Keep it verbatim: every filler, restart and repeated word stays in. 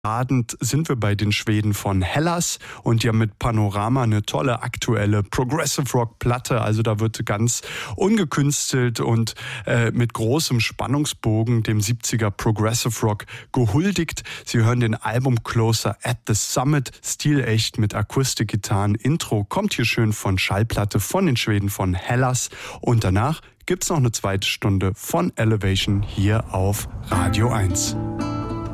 Abend sind wir bei den Schweden von Hellas und die haben mit Panorama eine tolle aktuelle Progressive Rock Platte. Also da wird ganz ungekünstelt und äh, mit großem Spannungsbogen dem siebziger Progressive Rock gehuldigt. Sie hören den Album Closer at the Summit, stilecht mit Akustikgitarren. Intro kommt hier schön von Schallplatte von den Schweden von Hellas und danach gibt's noch eine zweite Stunde von Elevation hier auf Radio eins.